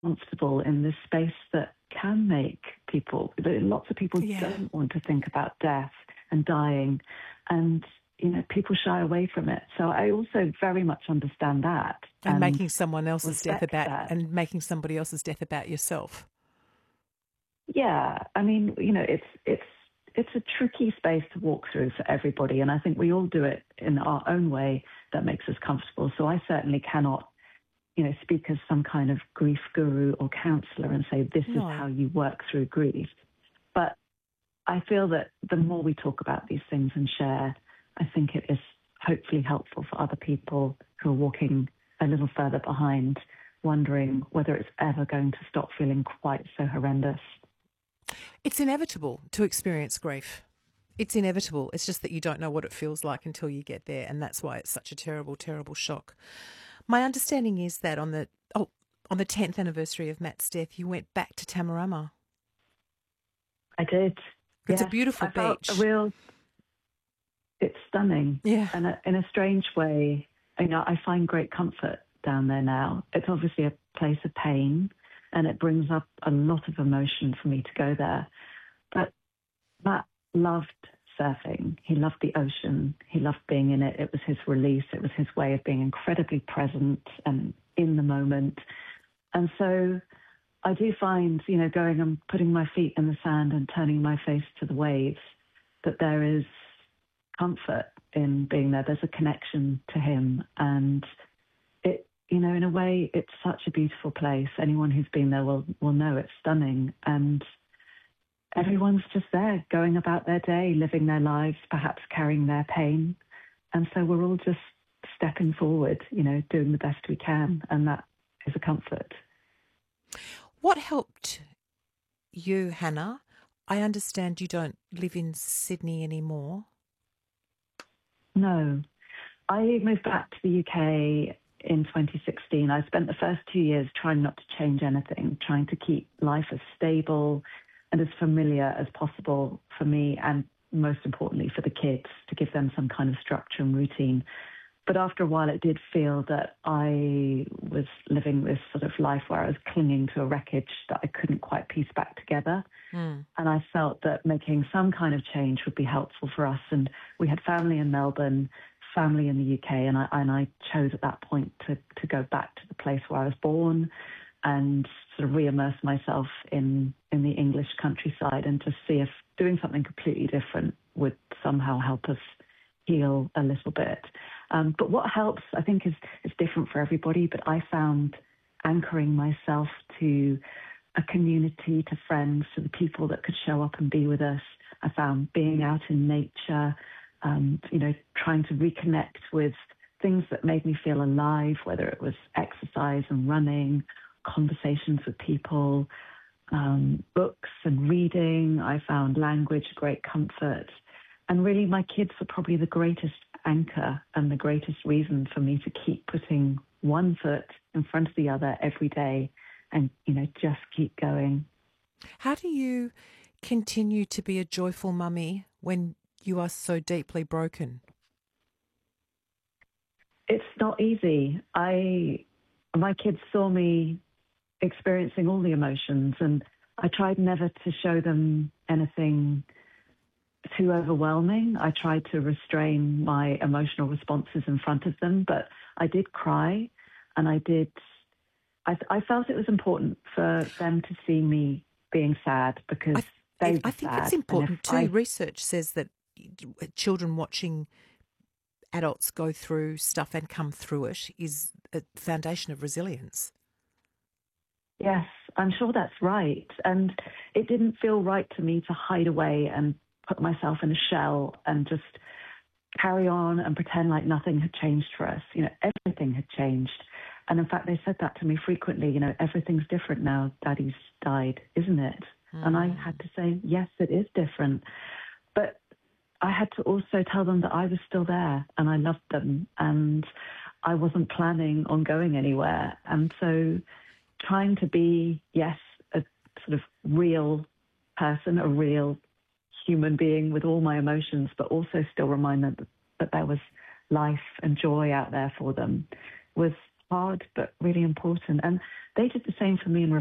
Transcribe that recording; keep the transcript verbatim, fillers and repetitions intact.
comfortable in this space that can make people, lots of people Yeah. don't want to think about death and dying, and, you know, people shy away from it. So I also very much understand that. And making someone else's death respect about, that. and making somebody else's death about yourself. Yeah, I mean, you know, it's it's it's a tricky space to walk through for everybody, and I think we all do it in our own way that makes us comfortable. So I certainly cannot, you know, speak as some kind of grief guru or counselor and say this No. is how you work through grief. But I feel that the more we talk about these things and share, I think it is hopefully helpful for other people who are walking a little further behind, wondering whether it's ever going to stop feeling quite so horrendous. It's inevitable to experience grief. It's inevitable. It's just that you don't know what it feels like until you get there, and that's why it's such a terrible, terrible shock. My understanding is that on the oh on the tenth anniversary of Matt's death, you went back to Tamarama. I did. It's yes, a beautiful I felt beach. A real. It's stunning. Yeah. And a, in a strange way, you know, I find great comfort down there now. It's obviously a place of pain, and it brings up a lot of emotion for me to go there. But Matt loved surfing. He loved the ocean. He loved being in it. It was his release. It was his way of being incredibly present and in the moment. And so I do find, you know, going and putting my feet in the sand and turning my face to the waves, that there is comfort in being there. There's a connection to him. And it, you know, in a way, it's such a beautiful place. Anyone who's been there will, will know it's stunning. And everyone's just there, going about their day, living their lives, perhaps carrying their pain. And so we're all just stepping forward, you know, doing the best we can. And that is a comfort. What helped you, Hannah? I understand you don't live in Sydney anymore. No. I moved back to the U K in twenty sixteen. I spent the first two years trying not to change anything, trying to keep life as stable and as familiar as possible for me, and most importantly for the kids, to give them some kind of structure and routine. But after a while, it did feel that I was living this sort of life where I was clinging to a wreckage that I couldn't quite piece back together. Mm. And I felt that making some kind of change would be helpful for us. And we had family in Melbourne, family in the U K, and I, and I chose at that point to, to go back to the place where I was born and sort of re-immerse myself in, in the English countryside, and to see if doing something completely different would somehow help us heal a little bit. Um, but what helps, I think, is, is different for everybody, but I found anchoring myself to a community, to friends, to the people that could show up and be with us. I found being out in nature, um, you know, trying to reconnect with things that made me feel alive, whether it was exercise and running, conversations with people, um, books and reading. I found language great comfort. And really, my kids were probably the greatest anchor and the greatest reason for me to keep putting one foot in front of the other every day and, you know, just keep going. How do you continue to be a joyful mummy when you are so deeply broken? It's not easy. I, my kids saw me experiencing all the emotions, and I tried never to show them anything too overwhelming. I tried to restrain my emotional responses in front of them, but I did cry, and I did. I, I felt it was important for them to see me being sad, because I, they I, were I think sad. it's important too. I, Research says that children watching adults go through stuff and come through it is a foundation of resilience. Yes, I'm sure that's right. And it didn't feel right to me to hide away and put myself in a shell and just carry on and pretend like nothing had changed for us. You know, everything had changed. And in fact, they said that to me frequently, you know, everything's different now. Daddy's died, isn't it? Mm. And I had to say, yes, it is different. But I had to also tell them that I was still there and I loved them and I wasn't planning on going anywhere. And so trying to be, yes, a sort of real person, a real human being with all my emotions, but also still remind them that there was life and joy out there for them, was hard but really important. And they did the same for me in